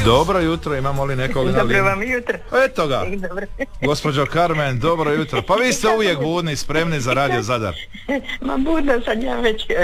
Dobro jutro, imamo li nekog na liniji? Dobro vam jutro. Eto ga, gospođo Carmen, dobro jutro. Pa vi ste uvijek budni, spremni za Radio Zadar. Ma budna sam ja već